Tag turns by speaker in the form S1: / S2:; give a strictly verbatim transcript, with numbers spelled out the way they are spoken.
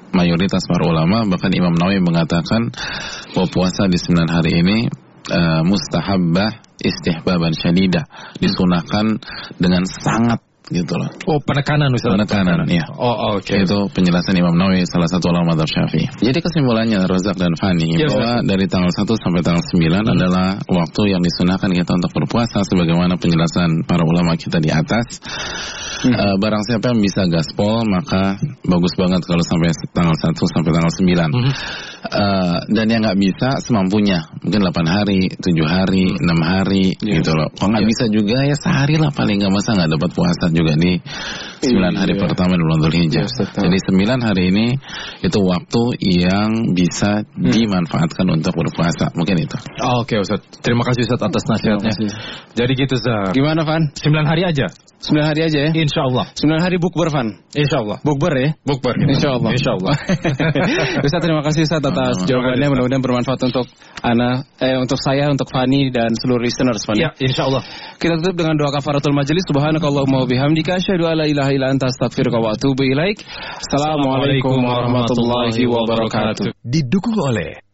S1: mayoritas para ulama, bahkan Imam Nawawi mengatakan bahwa puasa di sembilan hari ini uh, mustahabbah istihbaban syadidah, disunahkan dengan sangat gitu loh.
S2: Oh, penekanan misalnya.
S1: Penekanan, ya.
S2: Oh, oke. Okay.
S1: Itu penjelasan Imam Nawawi, salah satu ulama mazhab Syafi'i. Jadi kesimpulannya Razak dan Fani, yes, bahwa dari tanggal satu sampai tanggal sembilan hmm. adalah waktu yang disunahkan kita untuk berpuasa sebagaimana penjelasan para ulama kita di atas. Hmm. Uh, barang siapa yang bisa gaspol maka bagus banget kalau sampai tanggal satu sampai tanggal sembilan. Hmm. Uh, dan yang nggak bisa semampunya, mungkin delapan hari, tujuh hari, enam hari, yeah. gitu loh. Kalau nggak yeah. bisa juga ya sehari lah paling nggak, masa nggak dapat puasa juga di sembilan hari yeah. pertama di bulan Dzulhijjah. Yes, jadi sembilan hari ini itu waktu yang bisa hmm. dimanfaatkan untuk berpuasa. Mungkin itu.
S2: Oh, oke okay, Ustaz. Terima kasih Ustaz atas nasihatnya. Jadi gitu Ustaz.
S3: Gimana Van?
S2: sembilan hari aja.
S3: sembilan hari aja ya?
S2: Insya Allah.
S3: sembilan hari bukber Van?
S2: Insya Allah.
S3: Bukber ya?
S2: Bukber.
S3: Insya Allah.
S2: Insya Allah.
S3: Ustaz, terima kasih Ustaz atas jawabannya. Mudah-mudahan bermanfaat untuk Ana, eh untuk saya, untuk Fani dan seluruh listeners Fani.
S2: Ya, insya Allah.
S3: Kita tutup dengan doa kafaratul majelis. Subhanakallahumma wa bihamdika asyhadu an la ilaha illa anta astaghfiruka wa atubu ilaik. Assalamualaikum warahmatullahi wabarakatuh.
S4: Didukung oleh